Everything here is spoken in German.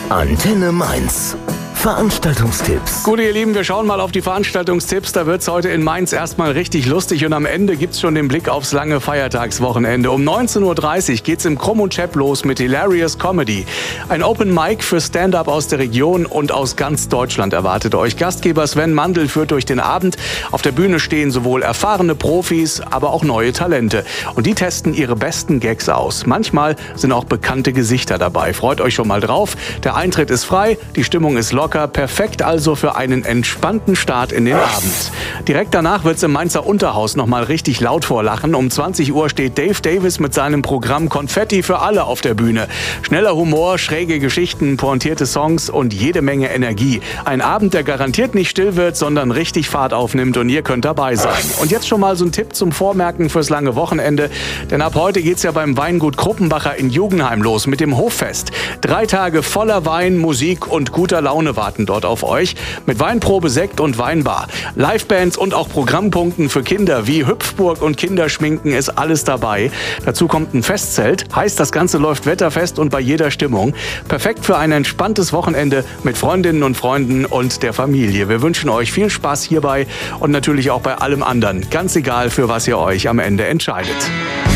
Antenne Mainz. Veranstaltungstipps. Gut, ihr Lieben, wir schauen mal auf die Veranstaltungstipps. Da wird's heute in Mainz erstmal richtig lustig und am Ende gibt's schon den Blick aufs lange Feiertagswochenende. Um 19:30 Uhr geht's im Krumm und Chap los mit Hilarious Comedy. Ein Open Mic für Stand-Up aus der Region und aus ganz Deutschland erwartet euch. Gastgeber Sven Mandl führt durch den Abend. Auf der Bühne stehen sowohl erfahrene Profis, aber auch neue Talente. Und die testen ihre besten Gags aus. Manchmal sind auch bekannte Gesichter dabei. Freut euch schon mal drauf. Der Eintritt ist frei, die Stimmung ist locker. Perfekt also für einen entspannten Start in den Abend. Direkt danach wird's im Mainzer Unterhaus nochmal richtig laut vorlachen. Um 20 Uhr steht Dave Davis mit seinem Programm Konfetti für alle auf der Bühne. Schneller Humor, schräge Geschichten, pointierte Songs und jede Menge Energie. Ein Abend, der garantiert nicht still wird, sondern richtig Fahrt aufnimmt und ihr könnt dabei sein. Und jetzt schon mal so ein Tipp zum Vormerken fürs lange Wochenende. Denn ab heute geht's ja beim Weingut Kruppenbacher in Jugenheim los mit dem Hoffest. 3 Tage voller Wein, Musik und guter Laune warten dort auf euch. Mit Weinprobe, Sekt und Weinbar. Livebands und auch Programmpunkten für Kinder wie Hüpfburg und Kinderschminken ist alles dabei. Dazu kommt ein Festzelt. Heißt, das Ganze läuft wetterfest und bei jeder Stimmung. Perfekt für ein entspanntes Wochenende mit Freundinnen und Freunden und der Familie. Wir wünschen euch viel Spaß hierbei und natürlich auch bei allem anderen. Ganz egal, für was ihr euch am Ende entscheidet.